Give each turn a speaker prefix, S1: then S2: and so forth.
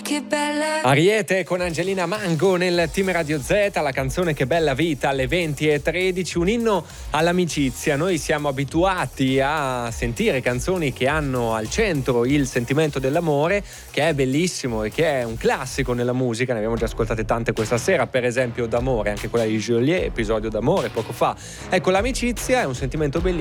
S1: che bella.
S2: Ariete con Angelina Mango nel Team Radio Z, la canzone Che bella vita alle 20:13, un inno all'amicizia. Noi siamo abituati a sentire canzoni che hanno al centro il sentimento dell'amore, che è bellissimo e che è un classico nella musica, ne abbiamo già ascoltate tante questa sera, per esempio D'amore, anche quella di Joliet, episodio d'amore poco fa. Ecco, l'amicizia è un sentimento bellissimo